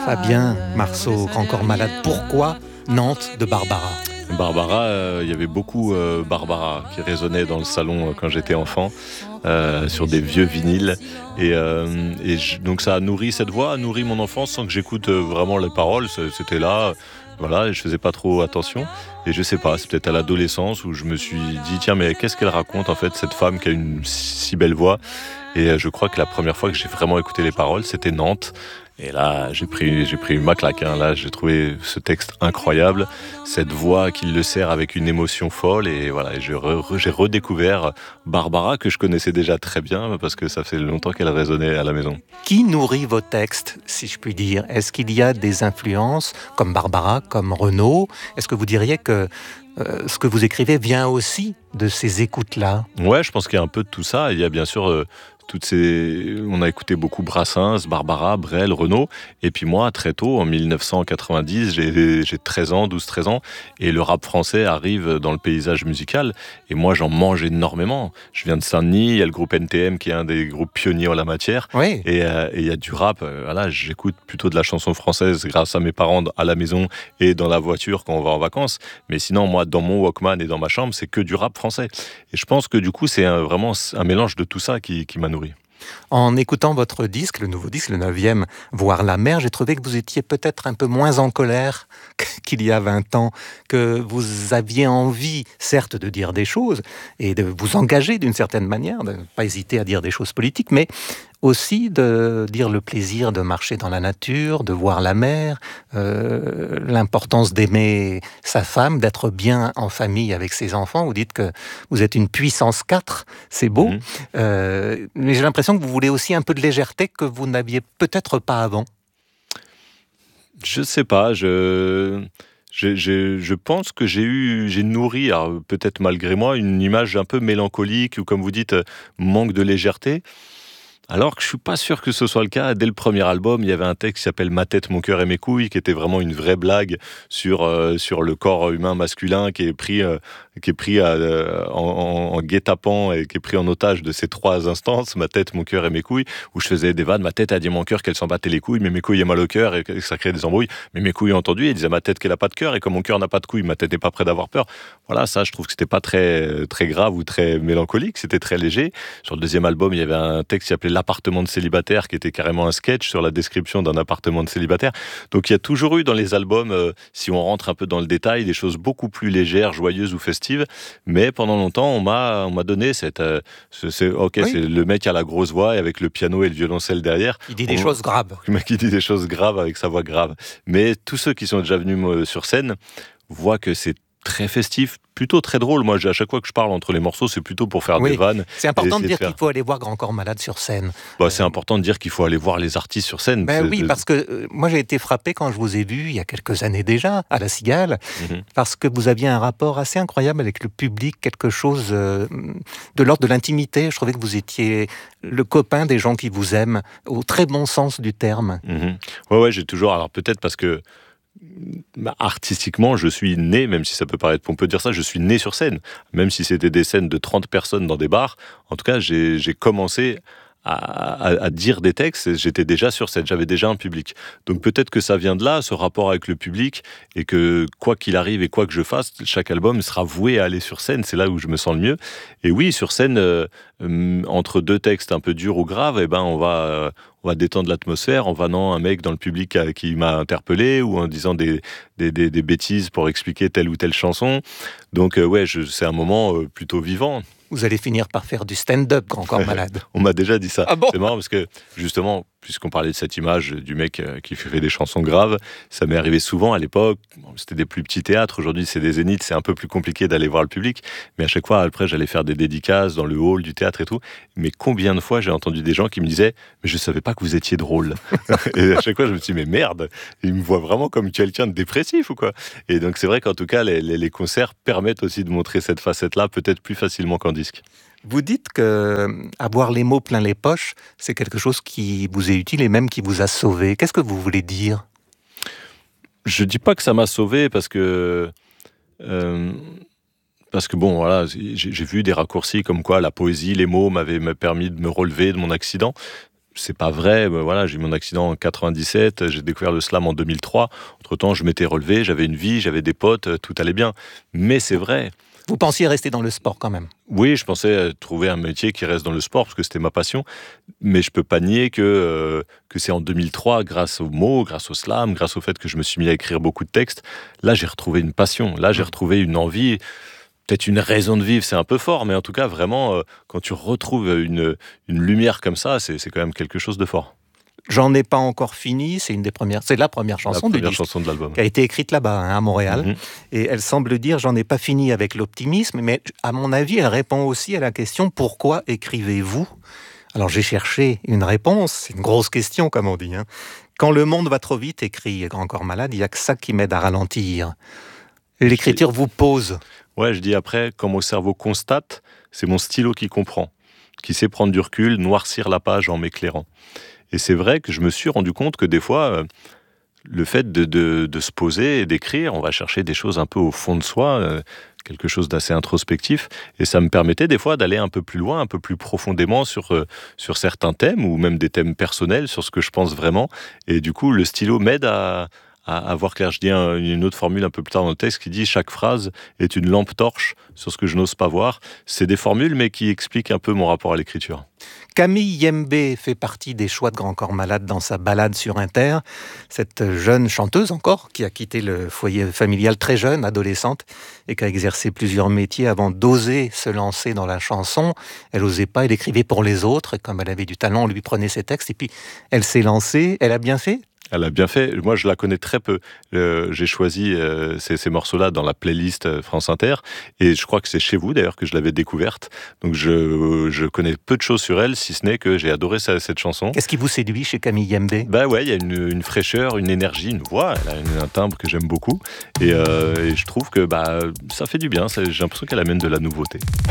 Fabien Marceau, Grand Corps Malade, pourquoi Nantes de Barbara? Barbara, il y avait beaucoup Barbara qui résonnait dans le salon quand j'étais enfant, sur des vieux vinyles. Donc ça a nourri cette voix, a nourri mon enfance sans que j'écoute vraiment les paroles. C'était là, voilà, et je faisais pas trop attention. Et je sais pas, c'est peut-être à l'adolescence où je me suis dit, tiens, mais qu'est-ce qu'elle raconte en fait, cette femme qui a une si belle voix? Et je crois que la première fois que j'ai vraiment écouté les paroles, c'était Nantes. Et là, j'ai pris ma claque. Là, j'ai trouvé ce texte incroyable, cette voix qui le sert avec une émotion folle. Et voilà, j'ai redécouvert Barbara, que je connaissais déjà très bien, parce que ça fait longtemps qu'elle résonnait à la maison. Qui nourrit vos textes, si je puis dire? Est-ce qu'il y a des influences, comme Barbara, comme Renaud? Est-ce que vous diriez que ce que vous écrivez vient aussi de ces écoutes-là? Ouais, je pense qu'il y a un peu de tout ça. Il y a bien sûr... On a écouté beaucoup Brassens, Barbara, Brel, Renaud. Et puis moi, très tôt, en 1990, j'ai 13 ans, 12-13 ans. Et le rap français arrive dans le paysage musical. Et moi, j'en mange énormément. Je viens de Saint-Denis, il y a le groupe NTM qui est un des groupes pionniers en la matière. Oui. Et il y a du rap. Voilà, j'écoute plutôt de la chanson française grâce à mes parents à la maison et dans la voiture quand on va en vacances. Mais sinon, moi, dans mon Walkman et dans ma chambre, c'est que du rap français. Et je pense que du coup, c'est vraiment un mélange de tout ça qui m'a nourri. En écoutant votre disque, le nouveau disque, le 9e, Voir la mer, j'ai trouvé que vous étiez peut-être un peu moins en colère qu'il y a 20 ans, que vous aviez envie, certes, de dire des choses et de vous engager d'une certaine manière, de ne pas hésiter à dire des choses politiques, mais aussi de dire le plaisir de marcher dans la nature, de voir la mer, l'importance d'aimer sa femme, d'être bien en famille avec ses enfants. Vous dites que vous êtes une puissance 4, c'est beau. Mais j'ai l'impression que vous voulez aussi un peu de légèreté que vous n'aviez peut-être pas avant. Je sais pas, je pense que j'ai nourri, alors peut-être malgré moi, une image un peu mélancolique ou, comme vous dites, manque de légèreté. Alors que je suis pas sûr que ce soit le cas. Dès le premier album, il y avait un texte qui s'appelle Ma tête, mon cœur et mes couilles, qui était vraiment une vraie blague sur le corps humain masculin qui est pris en guet-apens et qui est pris en otage de ces trois instances, ma tête, mon cœur et mes couilles, où je faisais des vannes. Ma tête a dit à mon cœur qu'elle s'en battait les couilles, mais mes couilles aient mal au cœur et que ça crée des embrouilles. Mais mes couilles ont entendu et disaient ma tête qu'elle a pas de cœur, et comme mon cœur n'a pas de couilles, ma tête n'est pas près d'avoir peur. Voilà, ça, je trouve que c'était pas très, très grave ou très mélancolique, c'était très léger. Sur le deuxième album, il y avait un texte qui s'appelait L'appartement de célibataire, qui était carrément un sketch sur la description d'un appartement de célibataire. Donc il y a toujours eu dans les albums, si on rentre un peu dans le détail, des choses beaucoup plus légères, joyeuses ou festives. Mais pendant longtemps, on m'a donné c'est le mec à la grosse voix et avec le piano et le violoncelle derrière. Il dit des choses graves. Le mec qui dit des choses graves avec sa voix grave. Mais tous ceux qui sont déjà venus sur scène voient que c'est très festif, plutôt très drôle. Moi, à chaque fois que je parle entre les morceaux, c'est plutôt pour faire des vannes. C'est important de dire qu'il faut aller voir Grand Corps Malade sur scène. C'est important de dire qu'il faut aller voir les artistes sur scène. Parce que moi, j'ai été frappé quand je vous ai vu, il y a quelques années déjà, à La Cigale, parce que vous aviez un rapport assez incroyable avec le public, quelque chose de l'ordre de l'intimité. Je trouvais que vous étiez le copain des gens qui vous aiment, au très bon sens du terme. Ouais, j'ai toujours... Alors peut-être parce que artistiquement, je suis né, même si ça peut paraître pompeux de dire ça, je suis né sur scène. Même si c'était des scènes de 30 personnes dans des bars, en tout cas, j'ai commencé à dire des textes, j'étais déjà sur scène, j'avais déjà un public. Donc peut-être que ça vient de là, ce rapport avec le public, et que quoi qu'il arrive et quoi que je fasse, chaque album sera voué à aller sur scène, c'est là où je me sens le mieux. Et oui, sur scène, entre deux textes un peu durs ou graves, on va détendre l'atmosphère en vannant un mec dans le public qui m'a interpellé, ou en disant des bêtises pour expliquer telle ou telle chanson. Donc c'est un moment plutôt vivant. Vous allez finir par faire du stand-up, Grand Corps Malade. On m'a déjà dit ça. Ah bon ? C'est marrant parce que, justement, puisqu'on parlait de cette image du mec qui fait des chansons graves, ça m'est arrivé souvent à l'époque. C'était des plus petits théâtres. Aujourd'hui, c'est des zéniths. C'est un peu plus compliqué d'aller voir le public. Mais à chaque fois, après, j'allais faire des dédicaces dans le hall du théâtre et tout. Mais combien de fois j'ai entendu des gens qui me disaient « Mais je savais pas que vous étiez drôle. » Et à chaque fois, je me suis dit « Mais merde, ils me voient vraiment comme quelqu'un de dépressif ou quoi ?» Et donc, c'est vrai qu'en tout cas, les concerts permettent aussi de montrer cette facette-là peut-être plus facilement qu'en disque. Vous dites qu'avoir les mots plein les poches, c'est quelque chose qui vous est utile et même qui vous a sauvé. Qu'est-ce que vous voulez dire ? Je dis pas que ça m'a sauvé parce que bon, voilà, j'ai vu des raccourcis comme quoi la poésie, les mots m'avaient permis de me relever de mon accident. c'est pas vrai. Voilà, j'ai eu mon accident en 97, j'ai découvert le slam en 2003. Entre-temps, je m'étais relevé, j'avais une vie, j'avais des potes, tout allait bien. Mais c'est vrai. Vous pensiez rester dans le sport quand même? Oui, je pensais trouver un métier qui reste dans le sport parce que c'était ma passion. Mais je peux pas nier que c'est en 2003, grâce aux mots, grâce au slam, grâce au fait que je me suis mis à écrire beaucoup de textes, là j'ai retrouvé une passion, là j'ai retrouvé une envie, peut-être une raison de vivre, c'est un peu fort, mais en tout cas vraiment, quand tu retrouves une lumière comme ça, c'est quand même quelque chose de fort. J'en ai pas encore fini, c'est la première chanson du disque Chanson de l'album. qui a été écrite là-bas, à Montréal. Mhm. Et elle semble dire, j'en ai pas fini avec l'optimisme, mais à mon avis, elle répond aussi à la question, pourquoi écrivez-vous? Alors j'ai cherché une réponse, c'est une grosse question comme on dit. Quand le monde va trop vite, écrit Grand Corps Malade, il n'y a que ça qui m'aide à ralentir. L'écriture vous pose. Ouais, je dis après, quand mon cerveau constate, c'est mon stylo qui comprend, qui sait prendre du recul, noircir la page en m'éclairant. Et c'est vrai que je me suis rendu compte que des fois, le fait de se poser et d'écrire, on va chercher des choses un peu au fond de soi, quelque chose d'assez introspectif, et ça me permettait des fois d'aller un peu plus loin, un peu plus profondément sur certains thèmes, ou même des thèmes personnels, sur ce que je pense vraiment. Et du coup, le stylo m'aide à voir clair. Je dis une autre formule un peu plus tard dans le texte qui dit « Chaque phrase est une lampe torche sur ce que je n'ose pas voir ». C'est des formules, mais qui expliquent un peu mon rapport à l'écriture. Camille Yembe fait partie des choix de Grand Corps Malade dans sa balade sur Inter. Cette jeune chanteuse encore, qui a quitté le foyer familial très jeune, adolescente, et qui a exercé plusieurs métiers avant d'oser se lancer dans la chanson. Elle n'osait pas, elle écrivait pour les autres, et comme elle avait du talent, on lui prenait ses textes, et puis elle s'est lancée. Elle a bien fait? Elle a bien fait. Moi, je la connais très peu. J'ai choisi ces morceaux-là dans la playlist France Inter. Et je crois que c'est chez vous, d'ailleurs, que je l'avais découverte. Donc, je connais peu de choses sur elle, si ce n'est que j'ai adoré cette chanson. Qu'est-ce qui vous séduit chez Camille Yembe? Bah ouais, il y a une fraîcheur, une énergie, une voix. Elle a un timbre que j'aime beaucoup. Et je trouve que ça fait du bien. J'ai l'impression qu'elle amène de la nouveauté.